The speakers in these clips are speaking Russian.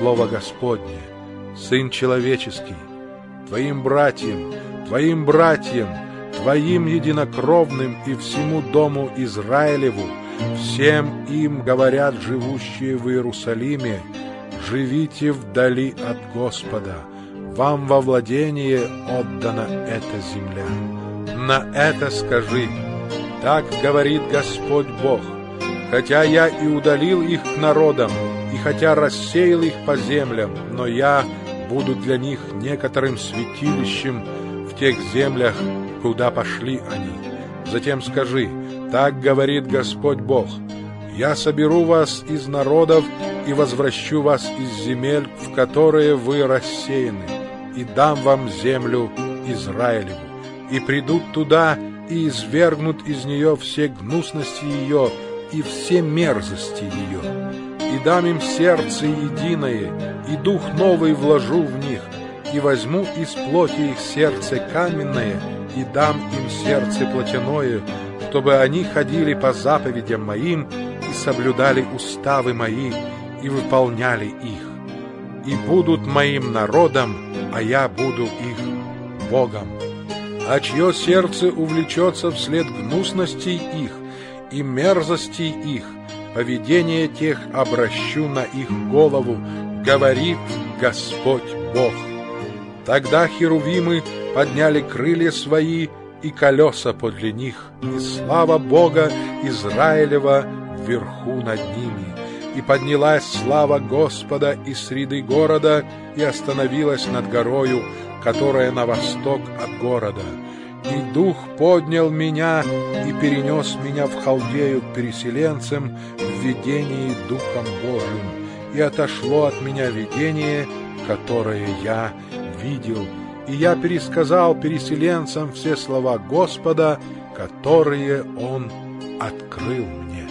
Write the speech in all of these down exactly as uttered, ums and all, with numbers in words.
слово Господне: Сын человеческий, твоим братьям, твоим братьям, твоим единокровным и всему дому Израилеву, всем им говорят живущие в Иерусалиме: живите вдали от Господа, вам во владение отдана эта земля. На это скажи: так говорит Господь Бог: хотя я и удалил их к народам, и хотя рассеял их по землям, но я буду для них некоторым святилищем в тех землях, куда пошли они. Затем скажи: так говорит Господь Бог: я соберу вас из народов и возвращу вас из земель, в которые вы рассеяны, и дам вам землю Израилеву, и придут туда и извергнут из нее все гнусности ее и все мерзости ее, и дам им сердце единое, и дух новый вложу в них, и возьму из плоти их сердце каменное, и дам им сердце плотяное, чтобы они ходили по заповедям моим и соблюдали уставы мои и выполняли их, и будут моим народом, а я буду их Богом. А чье сердце увлечется вслед гнусностей их и мерзостей их, поведение тех обращу на их голову, говорит Господь Бог. Тогда херувимы подняли крылья свои и колеса подле них, и слава Бога Израилева вверху над ними. И поднялась слава Господа из среды города и остановилась над горою, которая на восток от города. И Дух поднял меня и перенес меня в Халдею к переселенцам в видении Духом Божиим, и отошло от меня видение, которое я видел, и я пересказал переселенцам все слова Господа, которые Он открыл мне.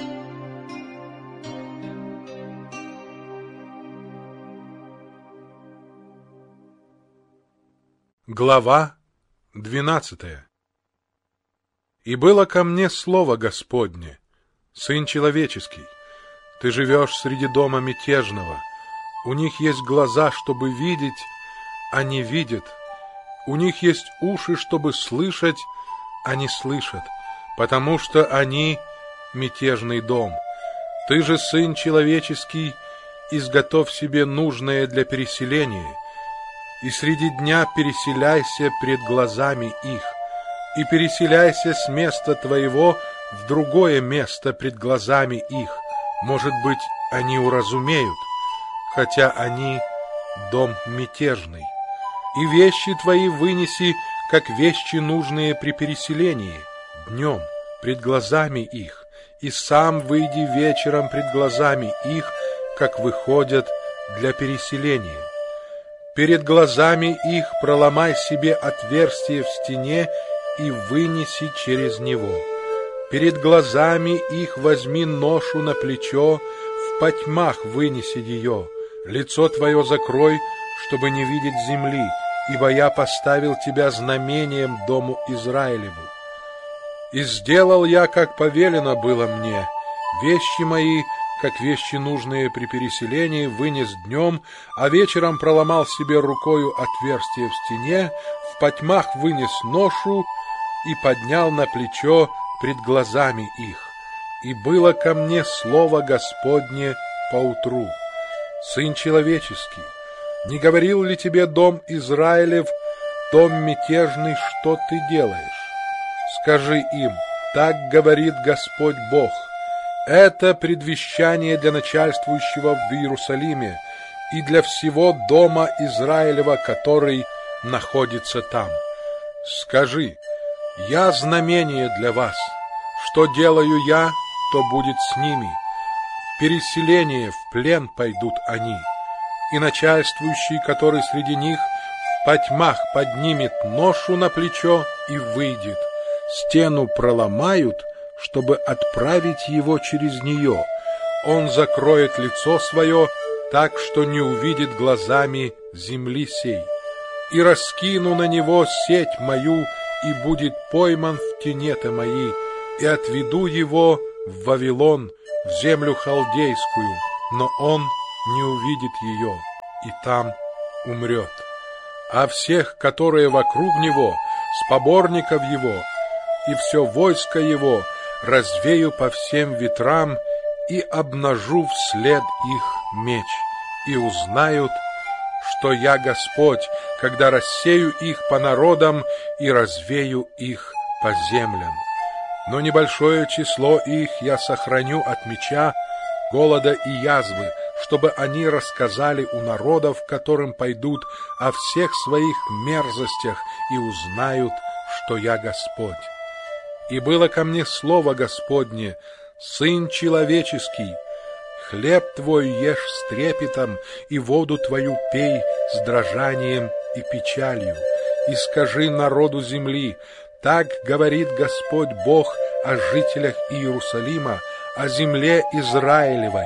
Глава двенадцатая. И было ко мне слово Господне: Сын человеческий, ты живешь среди дома мятежного, у них есть глаза, чтобы видеть, а не видят, у них есть уши, чтобы слышать, а не слышат, потому что они мятежный дом. Ты же, Сын человеческий, изготовь себе нужное для переселения, и среди дня переселяйся пред глазами их, и переселяйся с места твоего в другое место пред глазами их. Может быть, они уразумеют, хотя они дом мятежный. И вещи твои вынеси, как вещи нужные при переселении, днем пред глазами их, и сам выйди вечером пред глазами их, как выходят для переселения. Перед глазами их проломай себе отверстие в стене и вынеси через него. Перед глазами их возьми ношу на плечо, в потьмах вынеси ее, лицо твое закрой, чтобы не видеть земли, ибо я поставил тебя знамением дому Израилеву. И сделал я, как повелено было мне, вещи мои, как вещи нужные при переселении, вынес днем, а вечером проломал себе рукою отверстие в стене, в потьмах вынес ношу и поднял на плечо пред глазами их. И было ко мне слово Господне поутру: Сын человеческий, не говорил ли тебе дом Израилев, дом мятежный, что ты делаешь? Скажи им: так говорит Господь Бог. Это предвещание для начальствующего в Иерусалиме и для всего дома Израилева, который находится там. Скажи: я знамение для вас. Что делаю я, то будет с ними. Переселение, в плен пойдут они. И начальствующий, который среди них, в потьмах поднимет ношу на плечо и выйдет. Стену проломают, чтобы отправить его через нее. Он закроет лицо свое так, что не увидит глазами земли сей. И раскину на него сеть мою, и будет пойман в тенеты мои, и отведу его в Вавилон, в землю халдейскую, но он не увидит ее. и там умрет. А всех, которые вокруг него, с поборников его, и все войско его, развею по всем ветрам и обнажу вслед их меч, и узнают, что я Господь, когда рассею их по народам и развею их по землям. Но небольшое число их я сохраню от меча, голода и язвы, чтобы они рассказали у народов, которым пойдут, о всех своих мерзостях и узнают, что я Господь. И было ко мне слово Господне: Сын человеческий, хлеб твой ешь с трепетом, и воду твою пей с дрожанием и печалью. И скажи народу земли: так говорит Господь Бог о жителях Иерусалима, о земле Израилевой.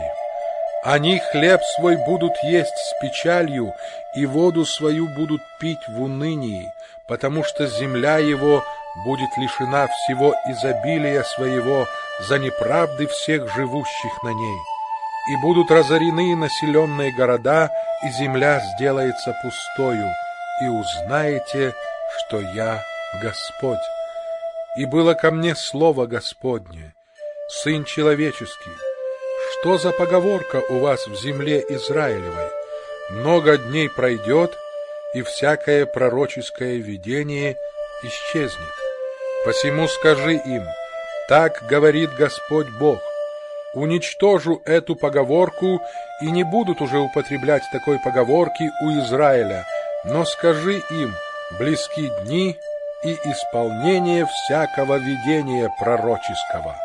Они хлеб свой будут есть с печалью, и воду свою будут пить в унынии, потому что земля его будет лишена всего изобилия своего за неправды всех живущих на ней. И будут разорены населенные города, и земля сделается пустою, и узнаете, что я Господь. И было ко мне слово Господне: Сын человеческий, что за поговорка у вас в земле Израилевой? Много дней пройдет, и всякое пророческое видение исчезнет. Посему скажи им: так говорит Господь Бог: уничтожу эту поговорку, и не будут уже употреблять такой поговорки у Израиля, но скажи им: близки дни и исполнение всякого видения пророческого.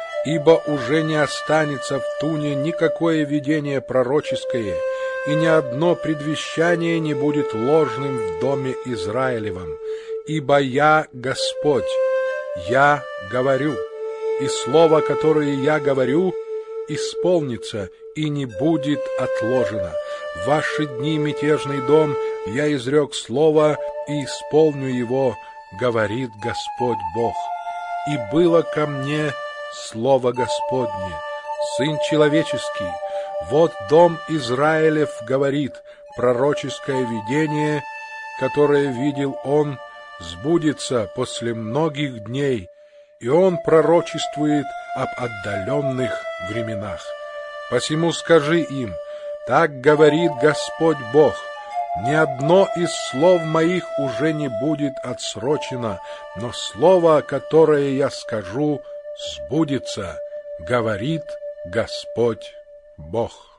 Ибо уже не останется в туне никакое видение пророческое, и ни одно предвещание не будет ложным в доме Израилевом. Ибо я Господь, я говорю, и слово, которое я говорю, исполнится и не будет отложено. В ваши дни, мятежный дом, я изрек слово и исполню его, говорит Господь Бог. И было ко мне слово Господне: Сын человеческий, вот дом Израилев говорит, пророческое видение, которое видел он, сбудется после многих дней, и он пророчествует об отдаленных временах. Посему скажи им: так говорит Господь Бог: ни одно из слов моих уже не будет отсрочено, но слово, которое я скажу, сбудется, говорит Господь Бог.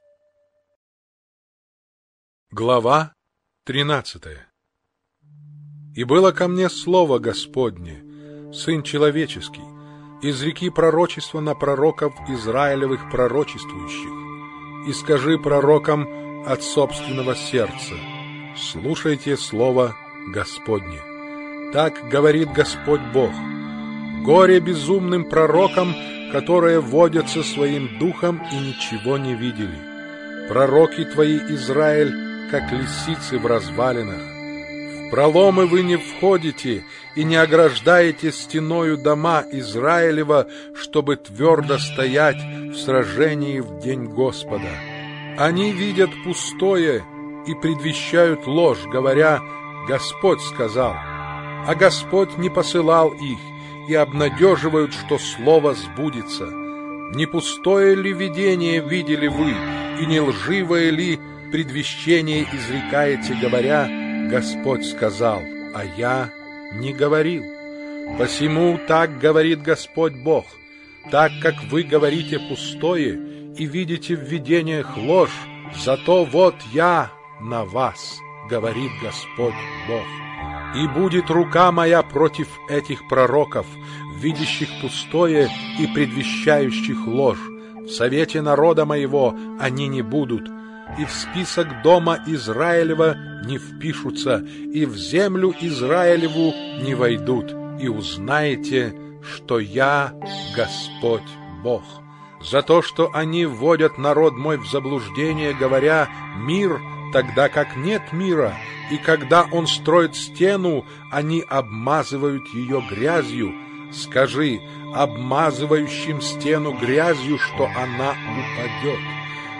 Глава тринадцатая. И было ко мне слово Господне: Сын человеческий, изреки пророчество на пророков Израилевых пророчествующих, и скажи пророкам от собственного сердца: слушайте слово Господне. Так говорит Господь Бог: горе безумным пророкам, которые водятся своим духом и ничего не видели. Пророки твои, Израиль, как лисицы в развалинах. В проломы вы не входите и не ограждаете стеною дома Израилева, чтобы твердо стоять в сражении в день Господа. Они видят пустое и предвещают ложь, говоря: Господь сказал, а Господь не посылал их, и обнадеживают, что слово сбудется. Не пустое ли видение видели вы, и не лживое ли предвещение изрекаете, говоря: Господь сказал, а я не говорил? Посему так говорит Господь Бог: так как вы говорите пустое и видите в видениях ложь, зато вот я на вас, говорит Господь Бог. И будет рука моя против этих пророков, видящих пустое и предвещающих ложь. В совете народа моего они не будут, и в список дома Израилева не впишутся, и в землю Израилеву не войдут, и узнаете, что я Господь Бог. За то, что они вводят народ мой в заблуждение, говоря: мир, тогда как нет мира, и когда он строит стену, они обмазывают ее грязью. Скажи обмазывающим стену грязью, что она упадет.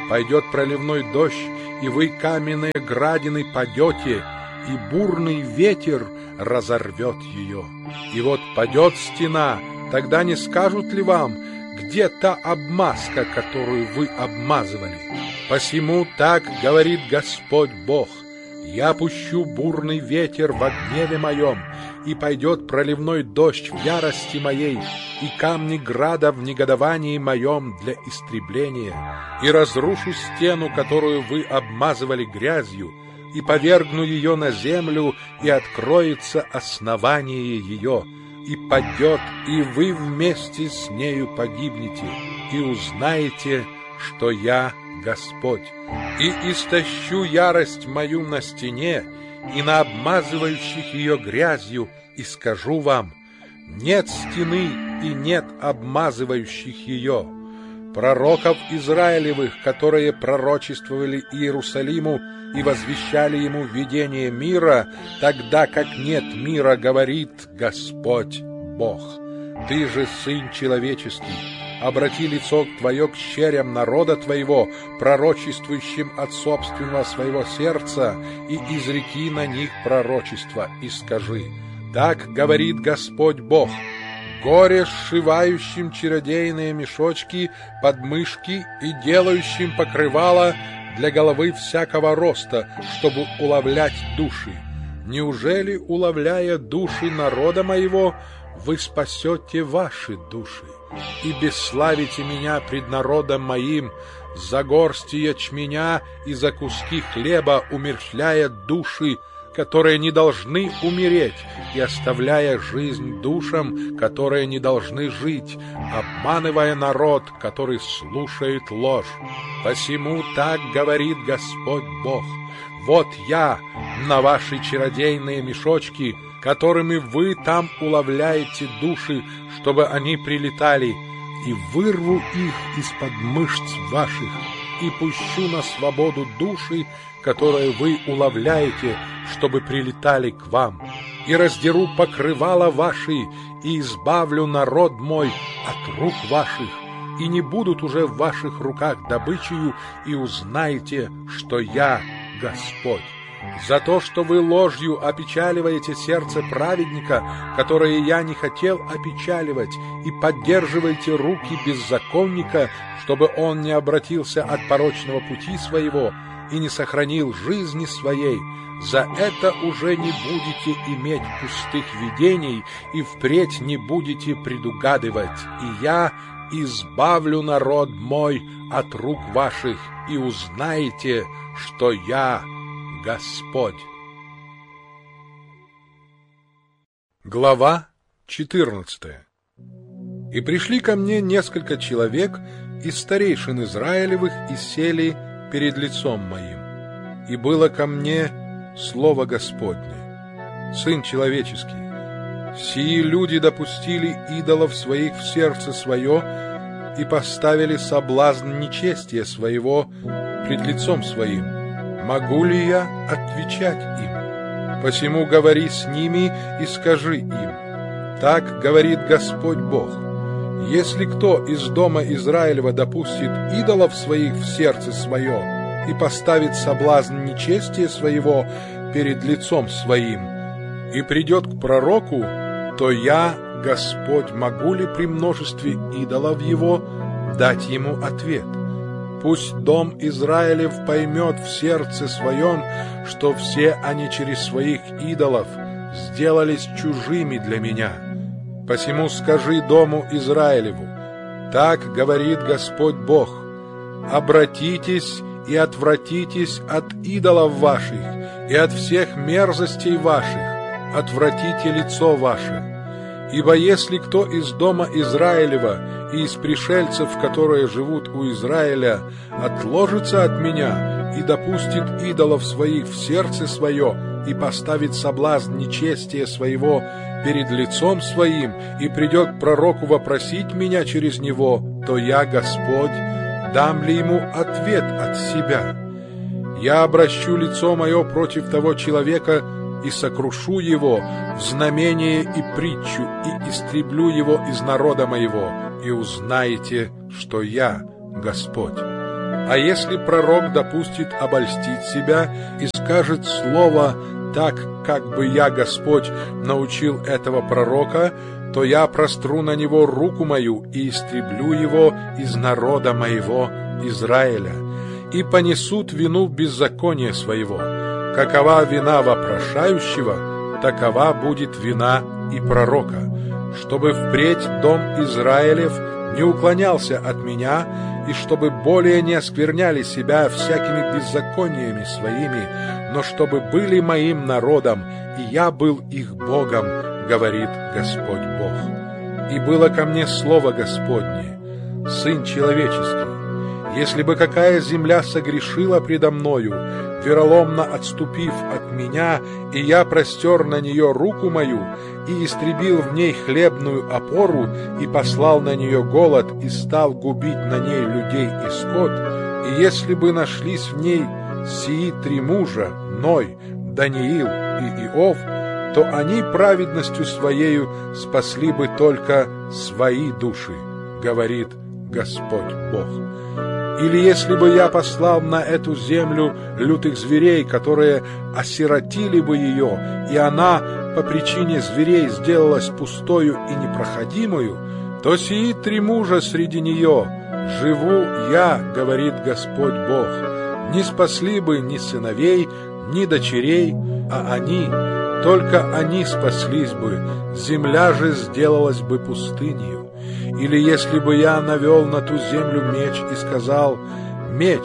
пойдет проливной дождь, и вы, каменные градины, падете, и бурный ветер разорвет ее. И вот падет стена, тогда не скажут ли вам, где та обмазка, которую вы обмазывали? Посему так говорит Господь Бог: я пущу бурный ветер во гневе моем, и пойдет проливной дождь в ярости моей, и камни града в негодовании моем для истребления, и разрушу стену, которую вы обмазывали грязью, и повергну ее на землю, и откроется основание ее, и падет, и вы вместе с нею погибнете, и узнаете, что я Господь. И истощу ярость мою на стене и на обмазывающих ее грязью, и скажу вам: нет стены и нет обмазывающих ее. Пророков Израилевых, которые пророчествовали Иерусалиму и возвещали ему видение мира, тогда как нет мира, говорит Господь Бог. Ты же, сын человеческий, обрати лицо твое к щерям народа твоего, пророчествующим от собственного своего сердца, и изреки на них пророчество, и скажи: так говорит Господь Бог: горе сшивающим чародейные мешочки под мышки и делающим покрывало для головы всякого роста, чтобы уловлять души. Неужели, уловляя души народа моего, вы спасете ваши души и бесславите меня пред народом моим, за горсти ячменя и за куски хлеба умерщвляя души, которые не должны умереть, и оставляя жизнь душам, которые не должны жить, обманывая народ, который слушает ложь. Посему так говорит Господь Бог: вот я на ваши чародейные мешочки, которыми вы там уловляете души, чтобы они прилетали, и вырву их из-под мышц ваших, и пущу на свободу души, которые вы уловляете, чтобы прилетали к вам, и раздеру покрывала ваши, и избавлю народ мой от рук ваших, и не будут уже в ваших руках добычею, и узнаете, что я Господь. За то, что вы ложью опечаливаете сердце праведника, которое я не хотел опечаливать, и поддерживаете руки беззаконника, чтобы он не обратился от порочного пути своего и не сохранил жизни своей, за это уже не будете иметь пустых видений и впредь не будете предугадывать, и я избавлю народ мой от рук ваших, и узнаете, что я Господь. Глава четырнадцатая. И пришли ко мне несколько человек из старейшин Израилевых и сели перед лицом моим. И было ко мне слово Господне: сын человеческий, сии люди допустили идолов своих в сердце свое и поставили соблазн нечестия своего пред лицом своим. Могу ли я отвечать им? Посему говори с ними и скажи им: так говорит Господь Бог: если кто из дома Израилева допустит идолов своих в сердце свое и поставит соблазн нечестия своего перед лицом своим, и придет к пророку, то я, Господь, могу ли при множестве идолов его дать ему ответ? Пусть дом Израилев поймет в сердце своем, что все они через своих идолов сделались чужими для меня. Посему скажи дому Израилеву: так говорит Господь Бог: обратитесь и отвратитесь от идолов ваших и от всех мерзостей ваших, отвратите лицо ваше. Ибо если кто из дома Израилева и из пришельцев, которые живут у Израиля, отложится от меня и допустит идолов своих в сердце свое и поставит соблазн нечестия своего перед лицом своим и придет к пророку вопросить меня через него, то я, Господь, дам ли ему ответ от себя? Я обращу лицо мое против того человека и сокрушу его в знамение и притчу, и истреблю его из народа моего, и узнаете, что я Господь. А если пророк допустит обольстить себя и скажет слово так, как бы я, Господь, научил этого пророка, то я простру на него руку мою и истреблю его из народа моего Израиля, и понесут вину беззакония своего. Какова вина вопрошающего, такова будет вина и пророка, чтобы впредь дом Израилев не уклонялся от меня, и чтобы более не оскверняли себя всякими беззакониями своими, но чтобы были моим народом, и я был их Богом, говорит Господь Бог. И было ко мне слово Господне: Сын человеческий, если бы какая земля согрешила предо мною, вероломно отступив от меня, и я простер на нее руку мою, и истребил в ней хлебную опору, и послал на нее голод, и стал губить на ней людей и скот, и если бы нашлись в ней сии три мужа, Ной, Даниил и Иов, то они праведностью своею спасли бы только свои души, говорит Господь Бог. Или если бы я послал на эту землю лютых зверей, которые осиротили бы ее, и она по причине зверей сделалась пустою и непроходимою, то сии три мужа среди нее живу я, говорит Господь Бог, не спасли бы ни сыновей, ни дочерей, а они, только они спаслись бы, земля же сделалась бы пустынью. Или если бы я навел на ту землю меч и сказал: «Меч,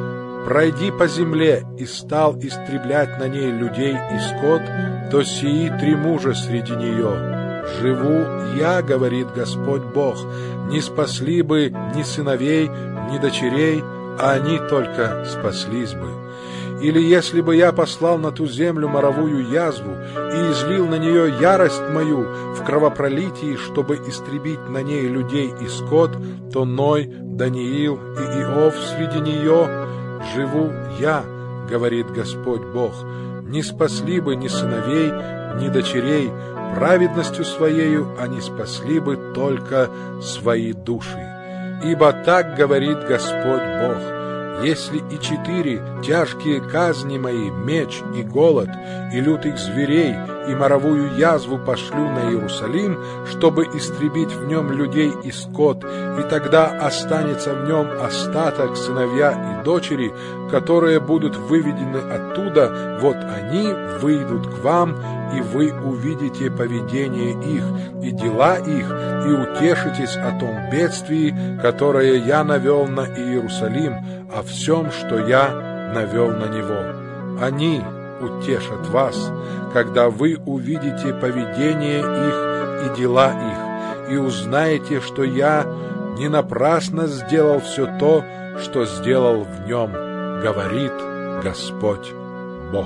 пройди по земле», и стал истреблять на ней людей и скот, то сии три мужа среди нее живу я, говорит Господь Бог, не спасли бы ни сыновей, ни дочерей, а они только спаслись бы. Или если бы я послал на ту землю моровую язву и излил на нее ярость мою в кровопролитии, чтобы истребить на ней людей и скот, то Ной, Даниил и Иов среди нее живу я, говорит Господь Бог, не спасли бы ни сыновей, ни дочерей, праведностью своею они спасли бы только свои души. Ибо так говорит Господь Бог: если и четыре тяжкие казни мои, меч и голод, и лютых зверей, и моровую язву пошлю на Иерусалим, чтобы истребить в нем людей и скот, и тогда останется в нем остаток сыновья и дочери, которые будут выведены оттуда, вот они выйдут к вам, и вы увидите поведение их и дела их, и утешитесь о том бедствии, которое я навел на Иерусалим, о всем, что я навел на него. Они утешат вас, когда вы увидите поведение их и дела их, и узнаете, что я не напрасно сделал все то, что сделал в нем, говорит Господь Бог.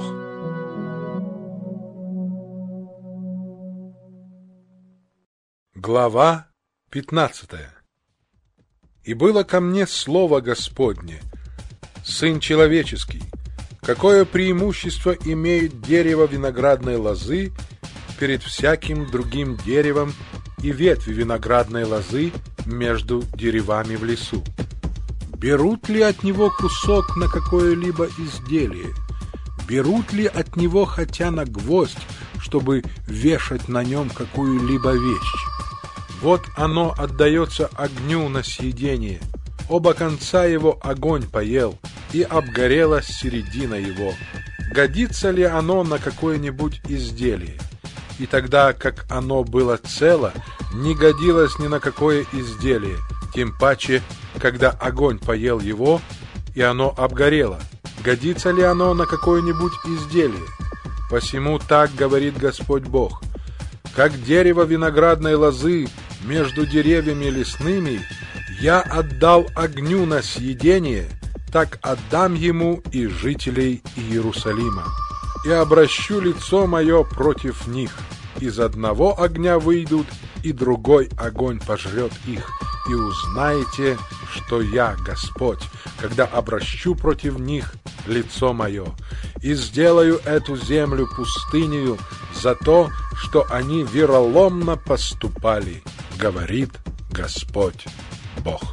Глава пятнадцатая. И было ко мне слово Господне: Сын человеческий, какое преимущество имеет дерево виноградной лозы перед всяким другим деревом и ветви виноградной лозы между деревами в лесу? Берут ли от него кусок на какое-либо изделие? Берут ли от него хотя на гвоздь, чтобы вешать на нем какую-либо вещь? Вот оно отдается огню на съедение, оба конца его огонь поел, и обгорела середина его. Годится ли оно на какое-нибудь изделие? И тогда, как оно было цело, не годилось ни на какое изделие, тем паче, когда огонь поел его, и оно обгорело. Годится ли оно на какое-нибудь изделие? Посему так говорит Господь Бог: как дерево виноградной лозы между деревьями лесными я отдал огню на съедение, так отдам ему и жителей Иерусалима. И обращу лицо мое против них. Из одного огня выйдут, и другой огонь пожрет их. И узнаете, что я Господь, когда обращу против них лицо мое, и сделаю эту землю пустынею за то, что они вероломно поступали, говорит Господь Бог.